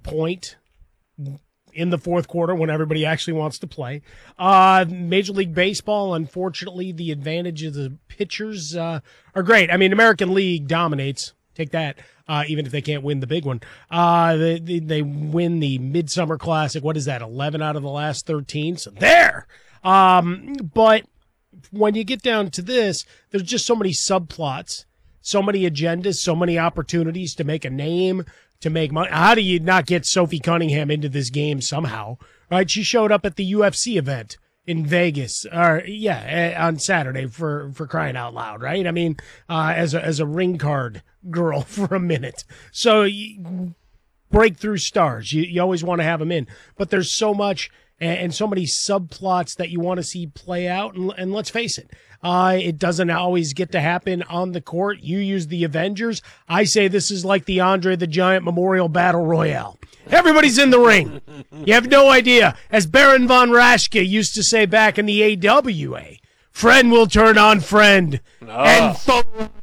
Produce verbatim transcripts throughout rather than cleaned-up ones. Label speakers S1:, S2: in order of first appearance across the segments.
S1: point in the fourth quarter when everybody actually wants to play. Uh, Major League Baseball, unfortunately, the advantage of the pitchers uh, are great. I mean, American League dominates. Take that, uh, even if they can't win the big one. Uh, they, they, they win the Midsummer Classic. What is that, eleven out of the last thirteen? So there. Um, but when you get down to this, there's just so many subplots, so many agendas, so many opportunities to make a name, to make money. How do you not get Sophie Cunningham into this game somehow? Right? She showed up at the U F C event in Vegas, or yeah, on Saturday for, for crying out loud, right? I mean, uh, as a, as a ring card girl for a minute. So you, breakthrough stars, you, you always want to have them in, but there's so much and, and so many subplots that you want to see play out. And, and let's face it, uh, it doesn't always get to happen on the court. You use the Avengers. I say this is like the Andre the Giant Memorial Battle Royale. Everybody's in the ring. You have no idea. As Baron von Raschke used to say back in the A W A, friend will turn on friend. Oh. And foe.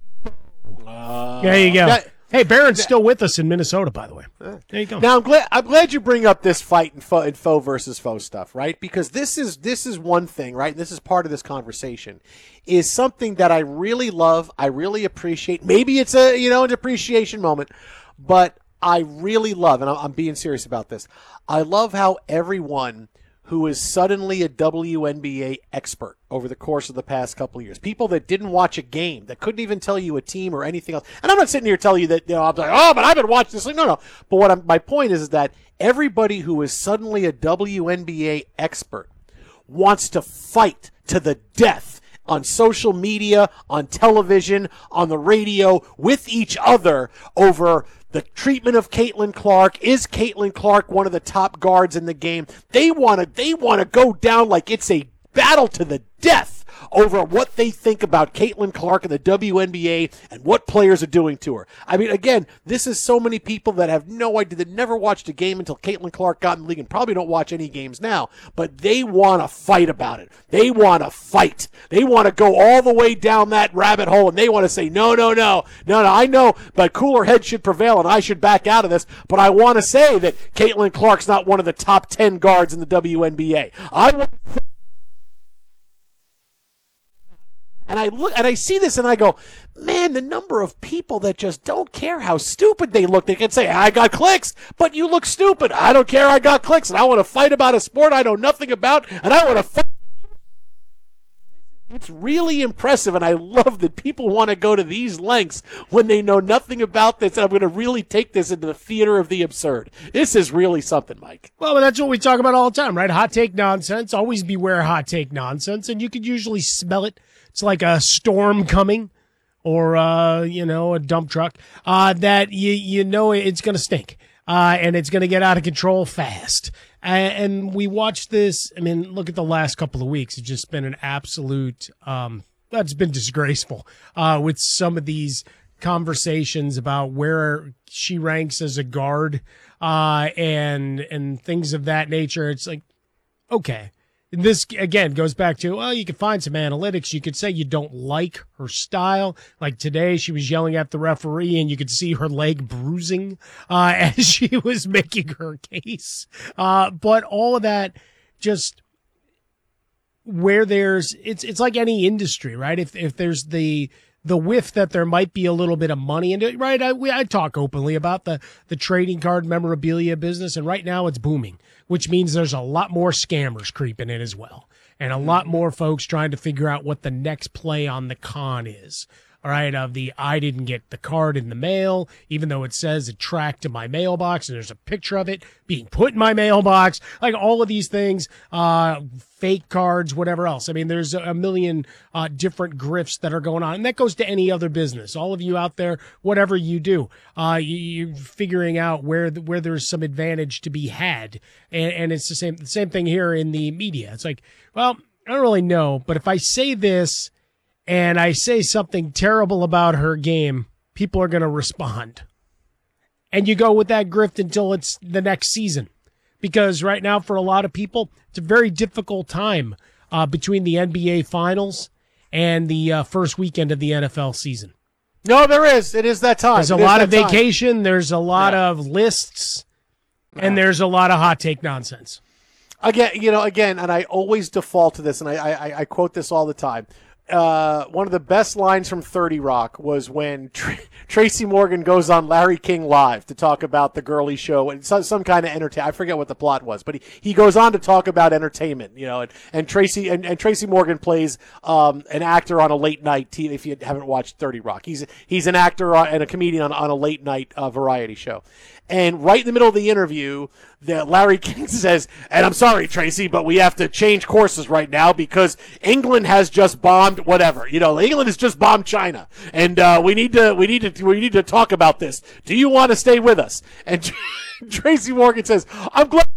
S1: Uh, there you go. That, hey, Baron's that, still with us in Minnesota, by the way. There you go.
S2: Now, I'm glad I'm glad you bring up this fight and foe, and foe versus foe stuff, right? Because this is this is one thing, right? And this is part of this conversation. Is something that I really love. I really appreciate. Maybe it's a you know an appreciation moment, but I really love, and I'm being serious about this, I love how everyone who is suddenly a W N B A expert over the course of the past couple of years, people that didn't watch a game, that couldn't even tell you a team or anything else, and I'm not sitting here telling you that, you know, I'm like, oh, but I've been watching this. No, no. But what I'm, my point is, is that everybody who is suddenly a W N B A expert wants to fight to the death on social media, on television, on the radio, with each other over the treatment of Caitlin Clark. Is Caitlin Clark one of the top guards in the game? They want to they want to go down like it's a battle to the death over what they think about Caitlin Clark and the W N B A and what players are doing to her. I mean, again, this is so many people that have no idea, that never watched a game until Caitlin Clark got in the league and probably don't watch any games now, but they want to fight about it. They want to fight. They want to go all the way down that rabbit hole, and they want to say, no, no, no, no, no, I know, but cooler heads should prevail, and I should back out of this, but I want to say that Caitlin Clark's not one of the top ten guards in the W N B A. I want to And I look and I see this and I go, man, the number of people that just don't care how stupid they look. They can say, I got clicks, but you look stupid. I don't care, I got clicks, and I want to fight about a sport I know nothing about, and I want to fight. It's really impressive, and I love that people want to go to these lengths when they know nothing about this, and I'm going to really take this into the theater of the absurd. This is really something, Mike.
S1: Well, that's what we talk about all the time, right? Hot take nonsense. Always beware hot take nonsense, and you could usually smell it. It's like a storm coming or, uh, you know, a dump truck uh, that you, you know it's going to stink uh, and it's going to get out of control fast. And we watched this. I mean, look at the last couple of weeks. It's just been an absolute, um, that's been disgraceful uh, with some of these conversations about where she ranks as a guard uh, and and things of that nature. It's like, okay. And this, again, goes back to, well, you could find some analytics. You could say you don't like her style. Like today, she was yelling at the referee, and you could see her leg bruising uh, as she was making her case. Uh, but all of that just where there's, it's it's like any industry, right? If if there's the the whiff that there might be a little bit of money in it, right? I, we, I talk openly about the, the trading card memorabilia business, and right now it's booming, which means there's a lot more scammers creeping in as well, and a lot more folks trying to figure out what the next play on the con is. All right, of the I didn't get the card in the mail, even though it says it tracked to my mailbox, and there's a picture of it being put in my mailbox, like all of these things, uh, fake cards, whatever else. I mean, there's a million uh, different grifts that are going on, and that goes to any other business. All of you out there, whatever you do, uh, you, you're figuring out where the, where there's some advantage to be had, and, and it's the same the same thing here in the media. It's like, well, I don't really know, but if I say this and I say something terrible about her game, people are going to respond. And you go with that grift until it's the next season. Because right now, for a lot of people, it's a very difficult time uh, between the N B A Finals and the uh, first weekend of the N F L season.
S2: No, there is. It is that time.
S1: There's a
S2: it
S1: lot of
S2: vacation.
S1: Time. There's a lot
S2: yeah.
S1: of lists. and there's a lot of hot take nonsense.
S2: Again, you know, again, and I always default to this, and I, I, I quote this all the time. Uh, one of the best lines from thirty Rock was when Tr- Tracy Morgan goes on Larry King Live to talk about the girly show and some, some kind of entertainment. I forget what the plot was, but he, he goes on to talk about entertainment, you know, and, and Tracy and, and Tracy Morgan plays um, an actor on a late night T V. If you haven't watched thirty Rock, he's he's an actor and a comedian on, on a late night uh, variety show. And right in the middle of the interview, that Larry King says, and I'm sorry, Tracy, but we have to change courses right now because England has just bombed whatever. You know, England has just bombed China, and uh, we need to we need to we need to talk about this. Do you want to stay with us? And Tracy Morgan says, I'm glad